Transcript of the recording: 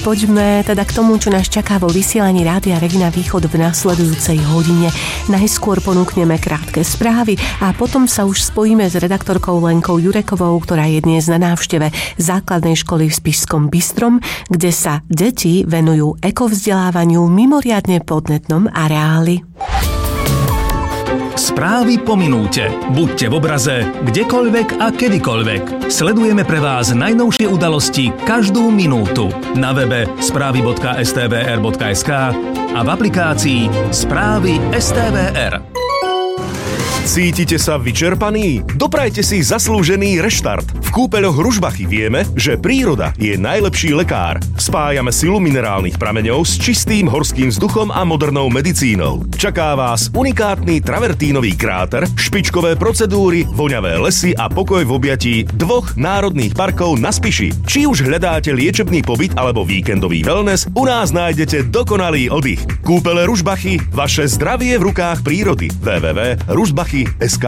poďme teda k tomu, čo nás čaká vo vysielaní Rádia Regina Východ v nasledujúcej hodine. Najskôr ponúkneme krátke správy a potom sa už spojíme s redaktorkou Lenkou Jurekovou, ktorá je dnes na návšteve základnej školy v Spišskom Bystrom, kde sa deti venujú ekovzdelávaniu v mimoriadne podnetnom areáli. Správy po minúte. Buďte v obraze, kdekoľvek a kedykoľvek. Sledujeme pre vás najnovšie udalosti každú minútu. Na webe správy.stvr.sk a v aplikácii Správy STVR. Cítite sa vyčerpaní? Doprajte si zaslúžený reštart. V kúpeľoch Ružbachy vieme, že príroda je najlepší lekár. Spájame silu minerálnych prameňov s čistým horským vzduchom a modernou medicínou. Čaká vás unikátny travertínový kráter, špičkové procedúry, voňavé lesy a pokoj v objatí 2 národných parkov na Spiši. Či už hľadáte liečebný pobyt alebo víkendový wellness, u nás nájdete dokonalý oddych. Kúpele Ružbachy, vaše zdravie v rukách prírody. www.ružbachy.sk